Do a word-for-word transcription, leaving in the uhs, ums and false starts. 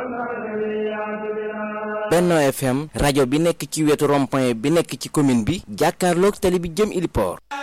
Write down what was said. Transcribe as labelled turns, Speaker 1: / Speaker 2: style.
Speaker 1: Benno F M rajo bi nekk ci wetu rond-point bi nekk ci commune bi jàkkaarloog tali bi jëm Iliport